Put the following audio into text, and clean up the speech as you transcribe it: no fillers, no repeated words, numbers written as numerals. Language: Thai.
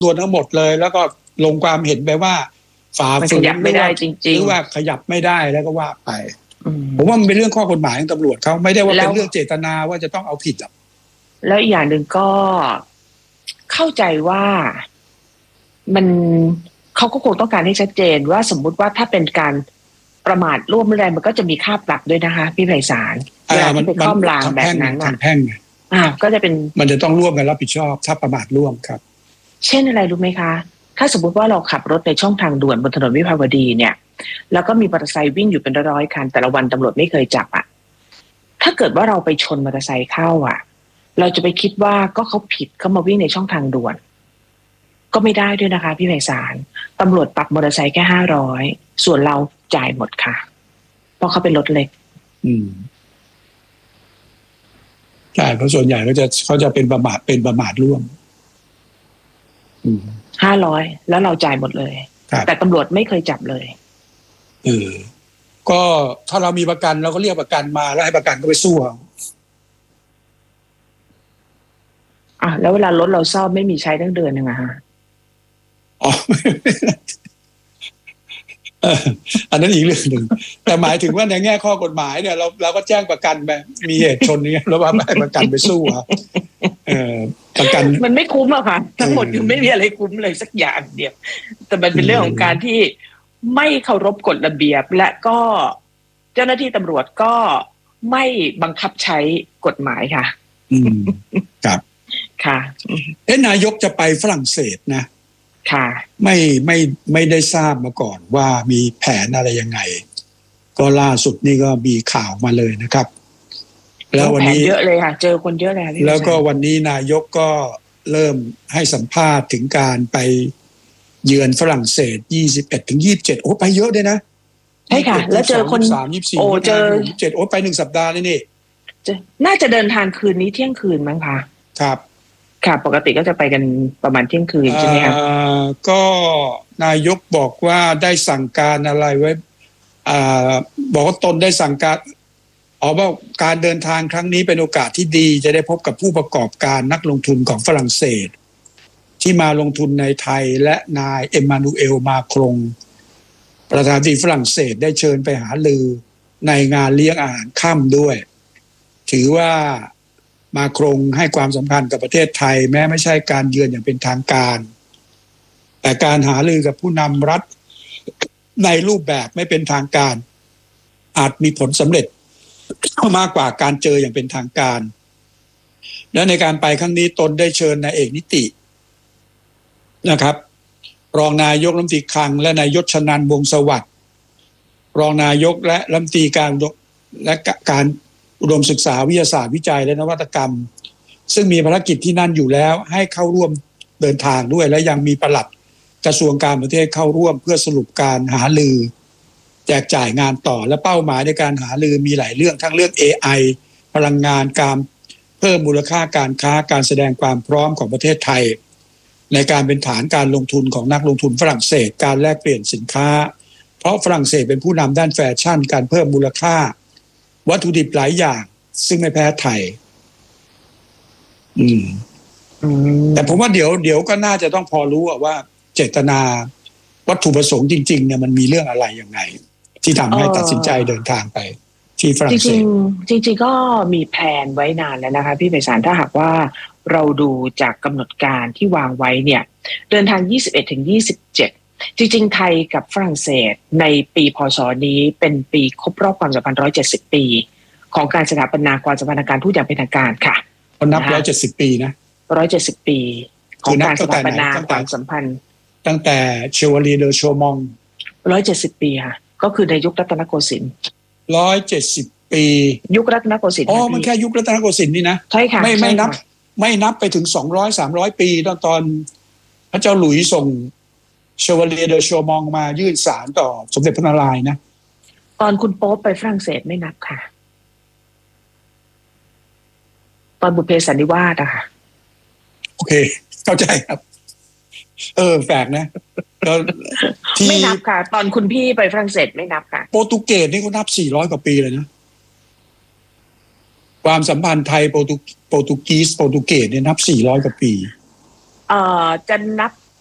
ำรวจทั้งหมดเลยแล้วก็ลงความเห็นไปว่าฝ่าฝืนไม่ได้จริงๆหรือว่าขยับไม่ได้แล้วก็ว่าไปผมว่ามันเป็นเรื่องข้อกฎหมายของตำรวจเขาไม่ได้ว่าเป็นเรื่องเจตนาว่าจะต้องเอาผิดหรอกแล้วอีกอย่างหนึ่งก็เข้าใจว่าเขาก็คงต้องการให้ชัดเจนว่าสมมุติว่าถ้าเป็นการประมาทร่วมแรงมันก็จะมีค่าปรับด้วยนะคะพี่ไพศาลเวลาที่ไปข้อมรางแบบนั้นทางแพ่งก็จะเป็นมันจะต้องร่วมกันรับผิดชอบถ้าประมาทร่วมครับเช่นอะไรรู้ไหมคะถ้าสมมติว่าเราขับรถในช่องทางด่วนบนถนนวิภาวดีเนี่ยแล้วก็มีมอเตอร์ไซค์วิ่งอยู่เป็นร้อยคันแต่ละวันตำรวจไม่เคยจับถ้าเกิดว่าเราไปชนมอเตอร์ไซค์เข้าเราจะไปคิดว่าก็เขาผิดเขามาวิ่งในช่องทางด่วนก็ไม่ได้ด้วยนะคะพี่ไพศาลตำรวจปรับมอเตอร์ไซค์แค่500ส่วนเราจ่ายหมดค่ะเพราะเขาเป็นรถเล็กใช่เพราะส่วนใหญ่เขาจะเป็นประมาทร่วม 500แล้วเราจ่ายหมดเลยแต่ตำรวจไม่เคยจับเลยก็ถ้าเรามีประกันเราก็เรียกประกันมาแล้วให้ประกันก็ไปสู้แล้วเวลารถเราซ่อมไม่มีใช้ตั้งเดือนนึงฮะอันนั้นอีกเรื่องหนึ่งแต่หมายถึงว่าในแง่ข้อกฎหมายเนี่ยเราก็แจ้งประกันไปมีเหตุชนนี้แล้วว่าให้ประกันไปสู้ประกันมันไม่คุ้มอะค่ะทั้งหมดคือไม่มีอะไรคุ้มเลยสักอย่างเดียวแต่มันเป็นเรื่องของการที่ไม่เคารพกฎระเบียบและก็เจ้าหน้าที่ตำรวจก็ไม่บังคับใช้กฎหมายค่ะครับค่ะนายกจะไปฝรั่งเศสนะค่ะไม่ได้ทราบมาก่อนว่ามีแผนอะไรยังไงก็ล่าสุดนี่ก็มีข่าวมาเลยนะครับแล้ววันนี้เยอะเลยค่ะเจอคนเยอะเลยแล้วก็วันนี้นายกก็เริ่มให้สัมภาษณ์ถึงการไปเยือนฝรั่งเศส21-27โอ้ไปเยอะด้วยนะใช่ค่ะแล้วเจอคนเจอ27โอ้ไป1 สัปดาห์นี่น่าจะเดินทางคืนนี้เที่ยงคืนมั้งคะครับค่ะปกติก็จะไปกันประมาณเที่ยงคืนใช่ไหมครับก็นายกบอกว่าได้สั่งการอะไรไว้บอกว่าตนได้สั่งการว่าการเดินทางครั้งนี้เป็นโอกาสที่ดีจะได้พบกับผู้ประกอบการนักลงทุนของฝรั่งเศสที่มาลงทุนในไทยและนายเอ็มมานูเอลมาครงประธานาธิบดีฝรั่งเศสได้เชิญไปหารือในงานเลี้ยงอาหารค่ำด้วยถือว่ามาครงให้ความสำคัญกับประเทศไทยแม้ไม่ใช่การเยือนอย่างเป็นทางการแต่การหารือกับผู้นำรัฐในรูปแบบไม่เป็นทางการอาจมีผลสำเร็จมากกว่าการเจออย่างเป็นทางการและในการไปครั้งนี้ตนได้เชิญนายเอกนิตินะครับรองนายกรัฐมนตรีคลังและนายยศชนันท์วงศ์สวัสดิ์รองนายกและรัฐมนตรีการอุดมศึกษาวิทยาศาสตร์วิจัยและนวัตกรรมซึ่งมีภารกิจที่นั่นอยู่แล้วให้เข้าร่วมเดินทางด้วยและยังมีปลัดกระทรวงการต่างประเทศเข้าร่วมเพื่อสรุปการหารือแจกจ่ายงานต่อและเป้าหมายในการหารือมีหลายเรื่องทั้งเรื่อง AI พลังงานการเพิ่มมูลค่าการค้าการแสดงความพร้อมของประเทศไทยในการเป็นฐานการลงทุนของนักลงทุนฝรั่งเศสการแลกเปลี่ยนสินค้าเพราะฝรั่งเศสเป็นผู้นำด้านแฟชั่นการเพิ่มมูลค่าวัตถุดิบหลายอย่างซึ่งไม่แพ้ไทยแต่ผมว่าเดี๋ยวก็น่าจะต้องพอรู้ว่าเจตนาวัตถุประสงค์จริงๆเนี่ยมันมีเรื่องอะไรยังไงที่ทำให้ตัดสินใจเดินทางไปที่ฝรั่งเศสจริงก็มีแผนไว้นานแล้วนะคะพี่ไพศาลถ้าหากว่าเราดูจากกำหนดการที่วางไว้เนี่ยเดินทาง21-27จริงๆไทยกับฝรั่งเศสในปีพ.ศ.นี้เป็นปีครบรอบความสัมพันธ์170 ปีของการสถาปนาความสัมพันธ์ทางการทูตอย่างเป็นทางการค่ะนับ170 ปีนะ 170 ปีของการสถาปนาความสัมพันธ์ตั้งแต่เชวาลีเดอโชมอง 170 ปีค่ะก็คือในยุครัตนโกสินทร์ 170 ปียุครัตนโกสินทร์มันแค่ยุครัตนโกสินทร์นี่นะใช่ค่ะไม่นับไปถึง200-300 ปีตอนพระเจ้าหลุยส์ส่งเชวาลีเดอโชมองมายื่นศาลต่อสมเด็จพระนารายณ์นะตอนคุณโป๊ปไปฝรั่งเศสไม่นับค่ะตอนบุพเพสันนิวาสอะค่ะโอเคเข้าใจครับแปลกนะไม่นับค่ะตอนคุณพี่ไปฝรั่งเศสไม่นับค่ะโปรตุเกสนี่เขานับ400 กว่าปีเลยนะความสัมพันธ์ไทยโปรตุเกสเนี่ยนับ400 กว่าปีจะนับ